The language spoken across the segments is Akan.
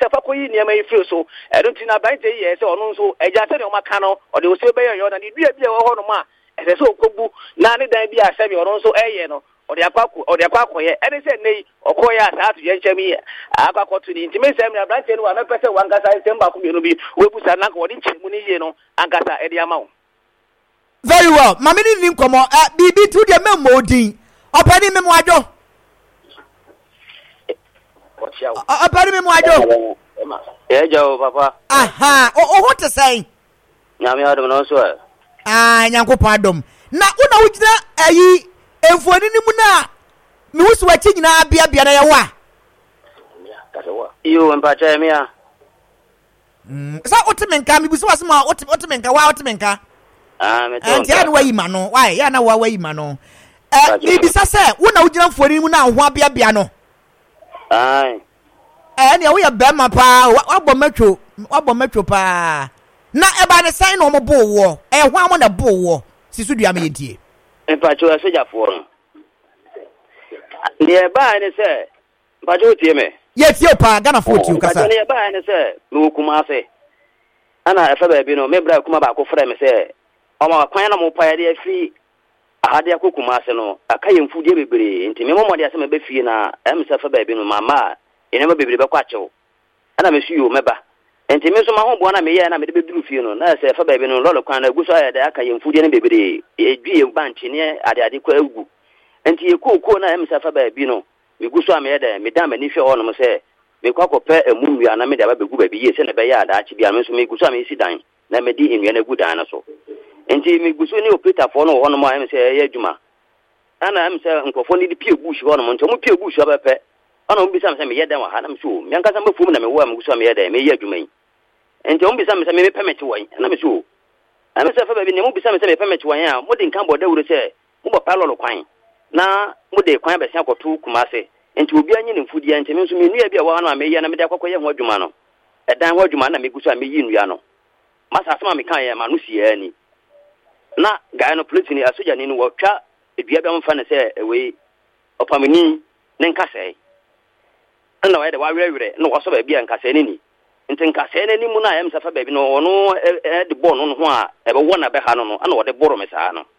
se fa ko yi niam e firi so e don't na ban say yes ono nso eja se de o maka no o de o se be yo na ni dua bia wo ho no ma e se okobu na ne dan bia se bi ono nso eye no o de akwa akoye ene se nei okoye asa to je nchemi akwa to ni ntime se mi branch no wa na pese wangasa se mba ko mi no bi webusa na ko de nchemu ni ye no ankasa e de ama wo. Very well. Mami ni nkomo bibi tu de memo odin. Opani memo ajo. Opani memo ajo. Ejo papa. Aha, o what to say? Nyame adom no so. Nyankopon adom. Na una wugina ayi emfoni ni mu na me wusu wachi nyina bia na ye wa. Yo mpa cha me a. Sa otimenka mi buso wasema otimenka wa otimenka. Me to. Anti anu wayi ma no. Why? Ya na wa wayi ma no. Bibisa se una wugina mfoni ni mu na ho bia no. Ai. Ne wo ye bema pa wabɔ metwo pa na eba ne san no mo bo wo ho amo na bo wo sisu dua me yedie Mpacho asojafo no ne ba ne se mpacho tie me ye tie pa Ghana 40 kasa ne ba ne se me kuma ase ana efa ba bi no me bra kuma ba ko frɛ me se o ma kwan na mo pa ya de afi ahade akokuma ase no akaye mfudie bebre nti me mo de ase me ba fie na em se fa ba bi no mama ene ma bebre be kwa chew ana me su yo meba enti me so ma ho bo na me ye na me de beduru fie no na se fa ba bi no lolo kwan na gu so ya de akaye mfudie ne bebre edwie banchi ne ade kwa agu enti ye kokoo na em se fa ba bi no me gu so am ye de me da ma ni hwe ho no mo se me kwa kopɛ emumua na me de ba begu ba bi ye se ne be ya da achi bia me so me gu so am esi dan na me di enua na gu dan na so enti me gu so ni operator fo no ho no mo am se ye adwuma ana am se nkofo ni di pie bush ho no mo nto mo pie bush ba pɛ ana mo bisa me se me ye dan wa ha na me so me anka sam bafum na me wo am gu so am ye dan me ye adwuma yi enti mo bisa me se me permit wo na me so am se fa ba bi ne mo bisa me se me permit wo a mo de nkan bo da wuro se mo bo palolo kwan na mo de kwan ba se akoto kuma se enti obi anyi ne mfudie enti me nso me nua bia wa na me ye na me de akwakoye ho adwuma no edan ho adwuma na me gu so am yi nua no masa asema me kan ye ma no sie ani na guy no police ni asoja ni no watwa edua bia mfa ne se we opamani ne nkasai na wa de wa werewere na wo so ba bia nkasai ni nti nkasai ni mu na yam safa ba bi no ono de ball no ho a e be wo na be ha no na wo de boro me saa no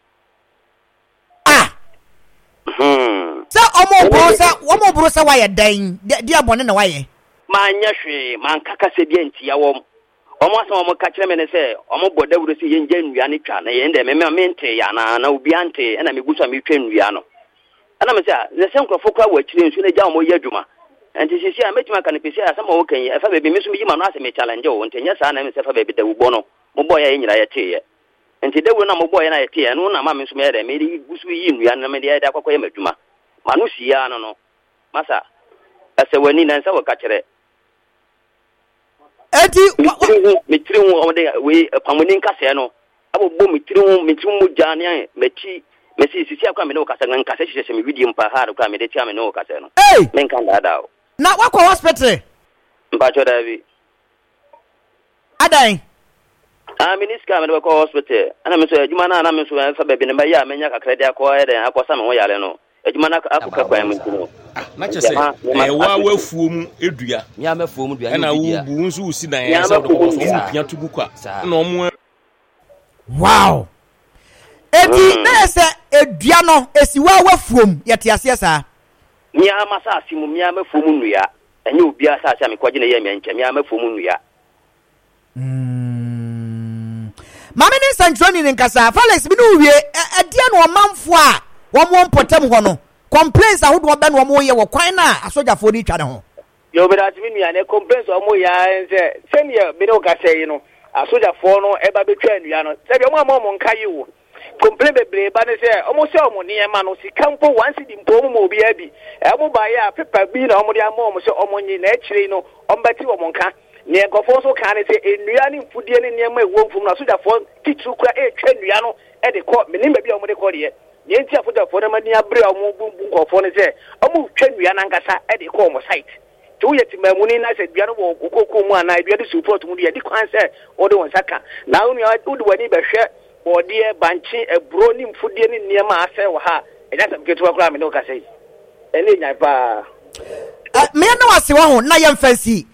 sa omo bro sa wa ye dan dia bone na wa ye ma nya hwe man kakase bia ntia wo omo asa omo ka kire me ne se omo boda wuro se yenja nnua ne twa na ye nde me mente ya na obi ante na me gusa me twa nnua no ana me se ne se nkrofo kwa wa kire nsu ne ja omo ye adwuma enti sisi a metima ka ne pese asama wo kan ye fa bebi me so me yima no ase me challenge wo ntenya sa na me se fa bebi da wo no mo boy ya nyira ye te ye enti da wo na mo boy na ye te ye no na ma me so me de me di gusu yi nnua na me de da kwakwa ye madwuma ma no sia no masa ase wani na nsa wo ka kire enti mitiri hu o de we pamoni nkase no abobo mitiri mu jane mechi mesi sisi akwa me no kase nkase hihye me video mpa ha akwa me de tia me no kase no men kan da o na wakọ hospital mpa choda bi adan miniska me wakọ hospital ana me so adwuma na me so fa bebe ne ba ya menya kakra de akọ ede akọ sa me ho yale no adwuma na akọ kwa me ntino na chese wa wafuom edua nya mafuom dua na wo bu nso usi dan ya sa do ko so mu pia tugu kwa na omo wow eti na se edua no esi wa wafuom yete ase sa mia masa asimu mia mafuom nnua enye obi asa asa me kwaje na ye mia nche mia mafuom nnua mama ni santroni ni nkasa Felix bi no wie edia no manfo a wo mo mpotem ho no complaints ahodo ba no mo ye wo kwan na asojafo ni twa ne ho yo be that me ne complaints o mo ya se senior be no ka say no asojafo no e ba betwa nua no se bi o mo nka yi wo complain bebre ba ne se o mo se o mo ne ma no sikampo once di mpo mo obi abi e mo ba ya paper bi na o mo de ama o mo se o mo nyi na e kire no o mbati o mo nka ne nkofo so ka ne se enua ni mfudie ne ne ma ewo mfum na asojafo titru kura e twa nua no e de ko me ni ba bi o mo de ko de ye nti afojafo na mani abre o mo bu nkofo ne se o mo twa nua na nkasa e de ko mo site to yeti mamuni na se bia no wo kokoko mu ana bia de support mu de di kwan se o de won saka na unu udi wani be hwe o de banchi ebro ni mfudie ni niema ase wo ha e ja sabketu akura me no ka sei ene nya pa me na wase wo ho na ye mfansi